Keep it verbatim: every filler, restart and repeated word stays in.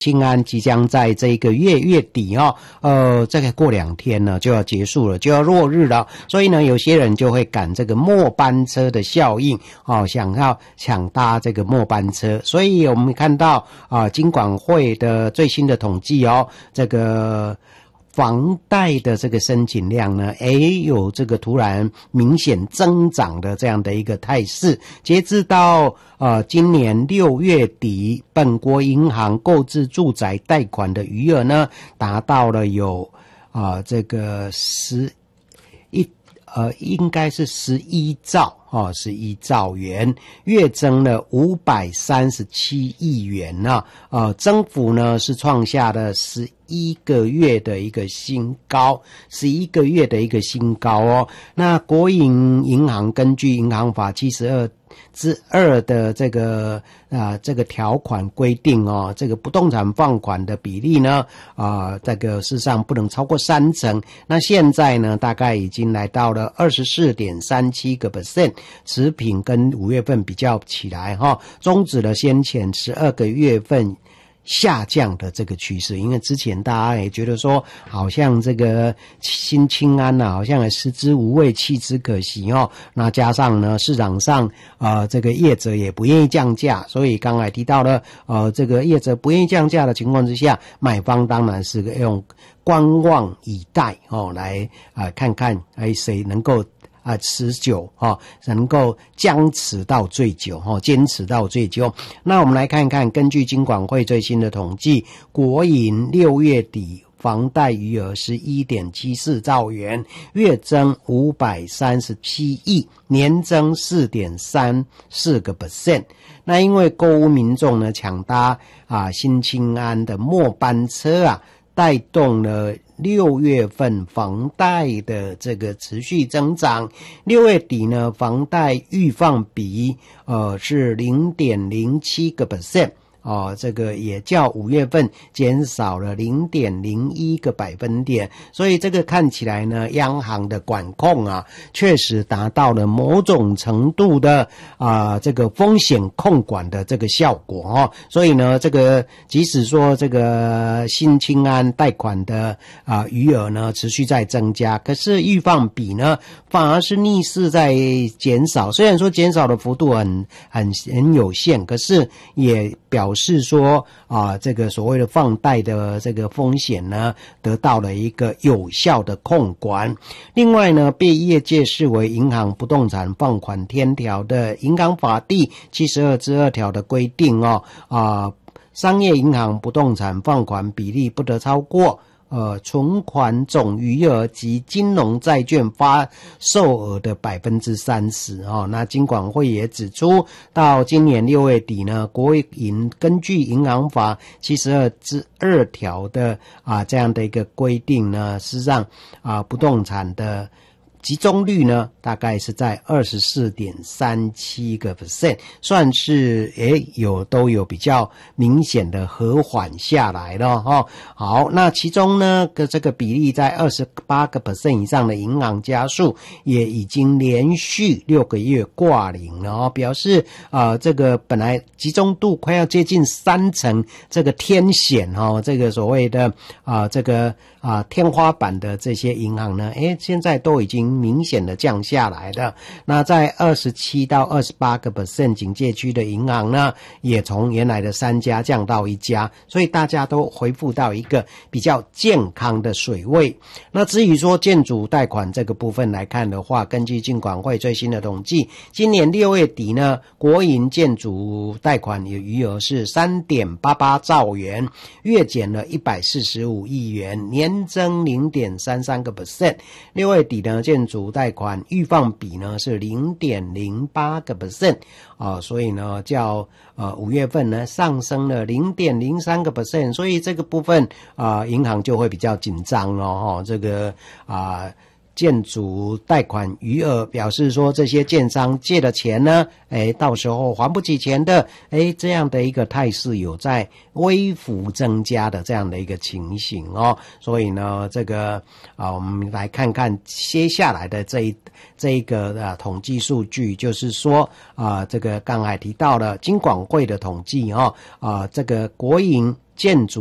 青安即将在这个月月底哦，呃，这个过两天呢就要结束了，就要落日了。所以呢，有些人就会赶这个末班车的效应哦，想要抢搭这个末班车。所以我们看到啊，金管会的最新的统计哦，这个房贷的这个申请量呢，诶，有这个突然明显增长的这样的一个态势。截至到呃今年六月底，本国银行购置住宅贷款的余额呢，达到了有啊、呃、这个十一呃应该是十一兆。哦，十一兆元，月增了五百三十七亿元呢、啊，呃，增幅呢是创下了十一个月的一个新高，十一个月的一个新高哦。那国营银行根据银行法七十二之二的这个啊、呃、这个条款规定哦，这个不动产放款的比例呢啊、呃、这个事实上不能超过三成。那现在呢大概已经来到了 二十四点三七个 percent， 持平跟五月份比较起来哈，终止了先前十二个月份下降的这个趋势。因为之前大家也觉得说好像这个新青安啊好像也食之无味弃之可惜哦，那加上呢市场上呃这个业者也不愿意降价，所以刚才提到了呃这个业者不愿意降价的情况之下，买方当然是用观望以待哦，来啊、呃、看看哎谁能够啊，持久哈、哦，能够僵持到最久哈、哦，坚持到最久。那我们来看看，根据金管会最新的统计，国银六月底房贷余额是 一点七四兆元，月增五百三十七亿，年增 四点三四个 percent。那因为购屋民众呢抢搭啊新青安的末班车啊，带动了六月份房贷的这个持续增长。六月底呢，房贷预放比呃是 零点零七个 percent。哦，这个也较五月份减少了 零点零一个百分点，所以这个看起来呢，央行的管控啊，确实达到了某种程度的啊、呃、这个风险控管的这个效果哦。所以呢，这个即使说这个新青安贷款的啊、呃、余额呢持续在增加，可是预放比呢反而是逆势在减少。虽然说减少的幅度很很很有限，可是也表示说啊，这个所谓的放贷的这个风险呢，得到了一个有效的控管。另外呢，被业界视为银行不动产放款天条的银行法第七十二之二条的规定哦，啊，商业银行不动产放款比例不得超过呃，存款总余额及金融债券发售额的百分之三十哦。那金管会也指出，到今年六月底呢，国银根据银行法七十二之二条的啊这样的一个规定呢，事实上啊不动产的集中率呢，大概是在 二十四点三七个 percent， 算是诶有都有比较明显的和缓下来了哈、哦。好，那其中呢个这个比例在 二十八个 percent 以上的银行家数也已经连续六个月挂零了哦，表示啊、呃、这个本来集中度快要接近三成这个天险哦，这个所谓的啊、呃、这个啊、呃、天花板的这些银行呢，诶现在都已经明显的降下来了。那在二十七到二十八个 percent 警戒区的银行呢，也从原来的三家降到一家，所以大家都恢复到一个比较健康的水位。那至于说建筑贷款这个部分来看的话，根据金管会最新的统计，今年六月底呢，国营建筑贷款的余额是 三点八八兆元，月减了一百四十五亿元，年增 零点三三个 percent。六月底呢，建筑贷款预放比呢是 零点零八个 percent 啊，所以呢较呃五月份呢上升了 零点零三个 percent， 所以这个部分啊银行就会比较紧张了哦，这个啊建筑贷款余额表示说，这些建商借的钱呢，哎，到时候还不起钱的，哎，这样的一个态势有在微幅增加的这样的一个情形哦。所以呢，这个啊，我们来看看接下来的这一这一个啊统计数据，就是说啊，这个刚才提到了金管会的统计哦，啊，这个国营建筑